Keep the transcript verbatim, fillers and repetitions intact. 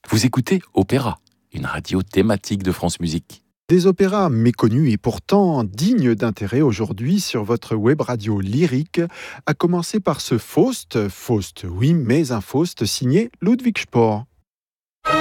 Vous écoutez Opéra, une radio thématique de France Musique. Des opéras méconnus et pourtant dignes d'intérêt aujourd'hui sur votre web radio lyrique, à commencer par ce Faust, Faust oui, mais un Faust signé Ludwig Spohr.